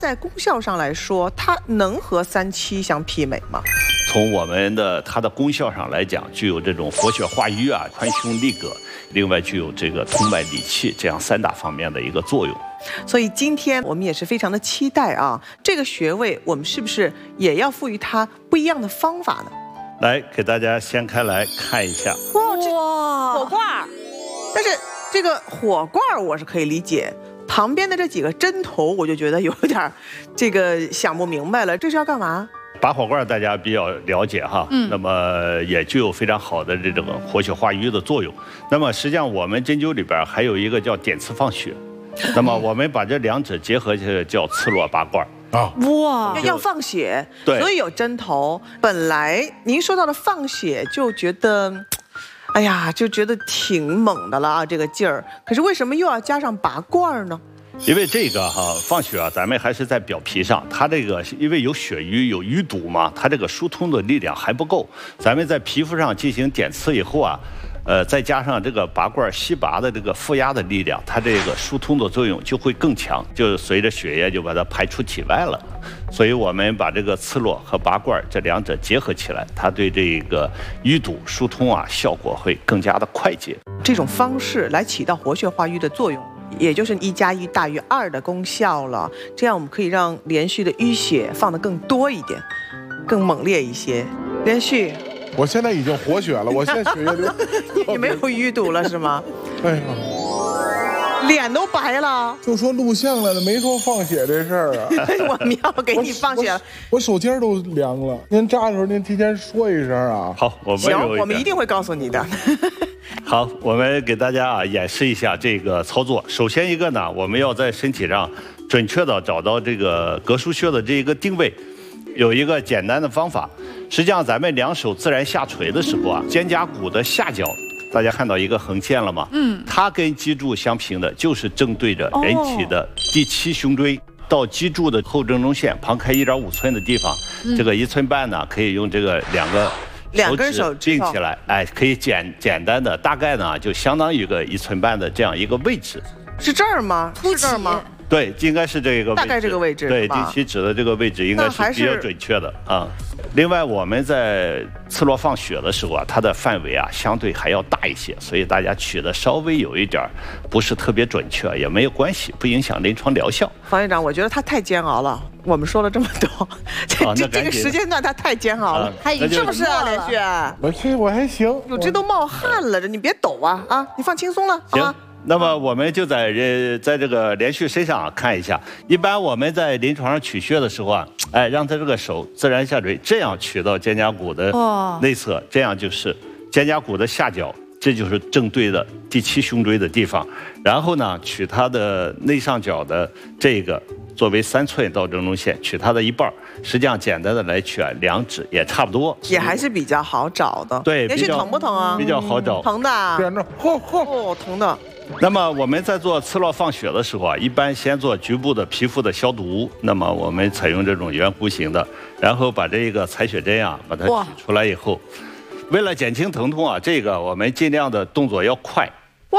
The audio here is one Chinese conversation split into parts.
在功效上来说，它能和3七相媲美吗？ 从它的功效上来讲，具有这种活血化瘀啊、宽胸利膈，另外具有这个通脉理气这样3大方面的一个作用。 所以今天我们也是非常的期待啊，这个穴位我们是不是也要赋予它不一样的方法呢？ 来，给大家掀开来看一下。 哇，火罐儿，但是这个火罐儿我是可以理解。旁边的这几个针头，我就觉得有点这个想不明白了，这是要干嘛？ 拔火罐大家比较了解哈，那么也具有非常好的这种活血化瘀的作用。那么实际上我们针灸里边还有一个叫点刺放血，那么我们把这两者结合起来叫刺络拔罐啊。 哇，要放血， 对， 所以有针头。本来您说到的放血就觉得，哎呀，就觉得挺猛的了啊，这个劲儿。可是为什么又要加上拔罐呢？ 因为这个放血啊，咱们还是在表皮上，它这个因为有血瘀有淤堵嘛，它这个疏通的力量还不够。咱们在皮肤上进行点刺以后啊，再加上这个拔罐吸拔的这个负压的力量，它这个疏通的作用就会更强，就随着血液就把它排出体外了。所以我们把这个刺络和拔罐这两者结合起来，它对这个淤堵疏通啊效果会更加的快捷。 这种方式来起到活血化瘀的作用，也就是1+1大于2的功效了。这样我们可以让连续的淤血放得更多一点，更猛烈一些。连续， 我现在已经活血了，我现在血液流你没有淤堵了是吗？ 哎呀， 脸都白了。 就说录像来了，没说放血这事儿啊。 我们要给你放血了， 我手尖都凉了。您扎的时候您提前说一声啊。 好， 我们一定会告诉你的。 好，我们给大家演示一下这个操作。首先一个呢，我们要在身体上准确的找到这个膈腧穴的这一个定位，有一个简单的方法。实际上咱们两手自然下垂的时候啊，肩胛骨的下角，大家看到一个横线了吗？它跟脊柱相平的，就是正对着人体的第7胸椎。到脊柱的后正中线旁开1.5寸的地方，这个1寸半呢，可以用这个两根手指并起来，哎，可以简单的，大概呢就相当于一个1寸半的这样一个位置。 是这儿吗？是这儿吗？ 对，应该是这个位置， 大概这个位置。 对，第7指的这个位置应该是比较准确的啊。另外，我们在刺络放血的时候啊，它的范围啊相对还要大一些，所以大家取的稍微有一点不是特别准确，也没有关系，不影响临床疗效。 方院长，我觉得他太煎熬了。我们说了这么多，这个时间段他太煎熬了，是不是啊，连续？ 我还行， 我这都冒汗了，你别抖啊，你放轻松了，好吗？ 那么我们就在这个连续身上看一下，一般我们在临床上取穴的时候啊，哎，让他这个手自然下垂，这样取到肩胛骨的内侧，这样就是肩胛骨的下角，这就是正对的第7胸椎的地方。然后呢，取它的内上角的这个作为3寸到正中线，取它的一半。实际上简单的来取2指也差不多， 也还是比较好找的。 对， 连续疼不疼啊？ 比较好找， 疼的。疼的。 那么我们在做刺络放血的时候啊，一般先做局部的皮肤的消毒。那么我们采用这种圆弧形的，然后把这个采血针啊，把它取出来以后，为了减轻疼痛啊，这个我们尽量的动作要快。 哇，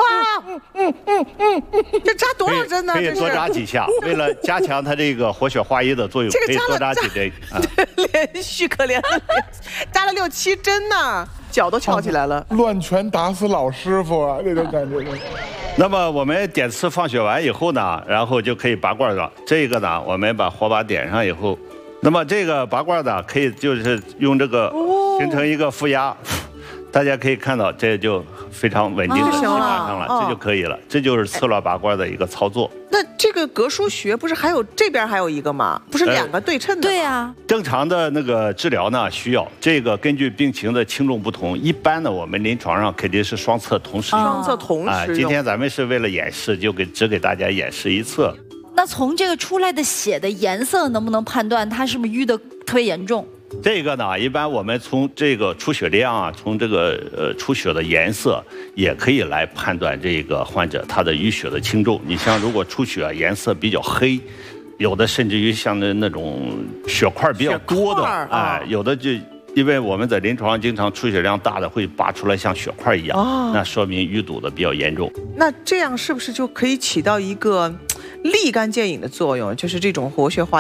这扎多少针呢？ 可以多扎几下，为了加强它这个活血化瘀的作用，可以多扎几针。 连续可怜了，扎了6、7针呢，脚都翘起来了。 乱拳打死老师傅啊，这种感觉。 那么我们点刺放血完以后呢，然后就可以拔罐了。这个呢，我们把火把点上以后，那么这个拔罐呢，可以就是用这个形成一个负压。大家可以看到，这就非常稳定的吸拔上了，这就可以了。这就是刺络拔罐的一个操作。 那这个膈腧穴不是还有这边还有一个吗？不是2个对称的吗？ 对呀。 正常的那个治疗呢，需要这个根据病情的轻重不同，一般呢我们临床上肯定是双侧同时用。 双侧同时用。 今天咱们是为了演示，就只给大家演示一侧。 那从这个出来的血的颜色，能不能判断它是不是淤的特别严重？ 这个呢，一般我们从这个出血量啊，从这个出血的颜色，也可以来判断这个患者他的淤血的轻重。你像如果出血颜色比较黑，有的甚至于像那种血块比较多的，哎，有的就因为我们在临床上经常出血量大的会拔出来像血块一样，那说明淤堵的比较严重。 那这样是不是就可以起到一个立竿见影的作用？就是这种活血化